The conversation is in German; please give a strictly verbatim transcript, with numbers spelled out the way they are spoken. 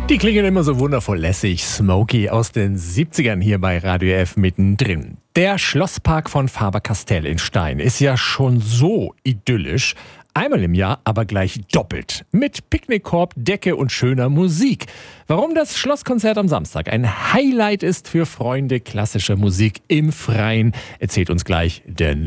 Die klingen immer so wundervoll lässig. Smokey aus den siebzigern hier bei Radio F mittendrin. Der Schlosspark von Faber-Castell in Stein ist ja schon so idyllisch. Einmal im Jahr aber gleich doppelt. Mit Picknickkorb, Decke und schöner Musik. Warum das Schlosskonzert am Samstag ein Highlight ist für Freunde klassischer Musik im Freien, erzählt uns gleich der